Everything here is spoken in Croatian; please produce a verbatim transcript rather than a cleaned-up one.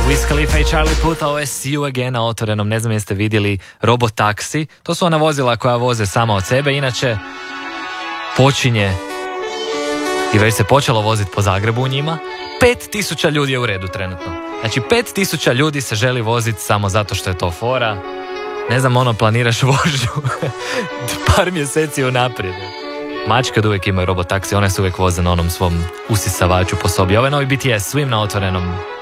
Wiz Khalifa i Charlie Puth, ovo je See You Again na Otvorenom. Ne znam jeste vidjeli robotaksi. To su ona vozila koja voze sama od sebe. Inače, počinje i već se počelo voziti po Zagrebu u njima. Pet tisuća ljudi je u redu trenutno. Znači, pet tisuća ljudi se želi voziti samo zato što je to fora. Ne znam, ono, planiraš vožnju par mjeseci unaprijed. Mačke od uvijek imaju robotaksi, one se uvijek voze na onom svom usisavaču po sobi. Ovo je novi B T S, Swim na Otvorenom.